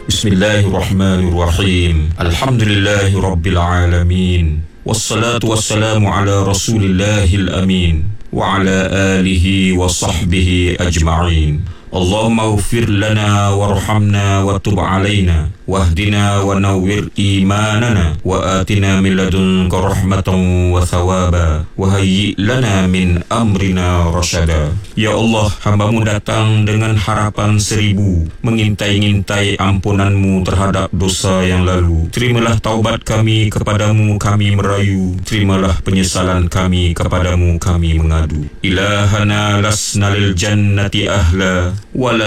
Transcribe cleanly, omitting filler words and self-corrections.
Bismillahirrahmanirrahim. Alhamdulillahi Rabbil Alamin. Wassalatu wassalamu ala Rasulillahil Amin wa ala alihi wa sahbihi ajma'in. Allahumma ighfir lana warhamna wa tub alaina wahdina wa nawwir imanana wa atina min ladunka rahmatan wa thawaba wa hayyi lana min amrina rasyada. Ya Allah, hamba-Mu datang dengan harapan 1000, mengintai-ngintai ampunan-Mu terhadap dosa yang lalu. Terimalah taubat kami kepadamu, kami merayu. Terimalah penyesalan kami kepadamu, kami mengadu. Ilahana lasna lil jannati ahla wala